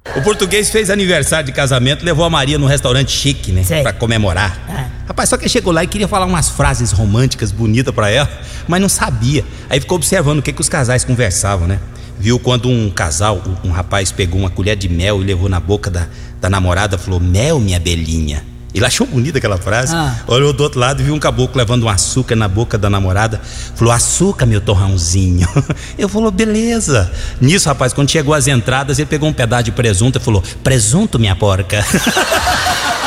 O português fez aniversário de casamento, levou a Maria num restaurante chique, né? Sei. Pra comemorar. Rapaz, só que ele chegou lá e queria falar umas frases românticas, bonitas pra ela, mas não sabia. Aí ficou observando o que os casais conversavam, né? Viu quando um casal, um rapaz pegou uma colher de mel e levou na boca da namorada, falou: mel, minha belinha. Ele achou bonita aquela frase. Olhou do outro lado e viu um caboclo levando um açúcar na boca da namorada. Falou: açúcar, meu torrãozinho. Eu falou: beleza. Nisso, rapaz, quando chegou às entradas, ele pegou um pedaço de presunto e falou: presunto, minha porca.